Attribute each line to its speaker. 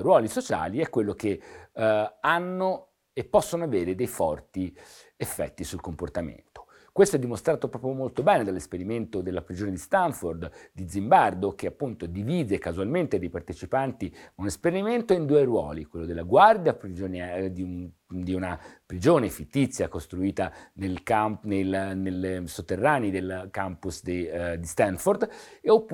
Speaker 1: ruoli sociali è quello che hanno e possono avere dei forti effetti sul comportamento. Questo è dimostrato proprio molto bene dall'esperimento della prigione di Stanford di Zimbardo, che appunto divide casualmente dei partecipanti a un esperimento in due ruoli, quello della guardia di una prigione fittizia costruita nei sotterranei del campus di Stanford,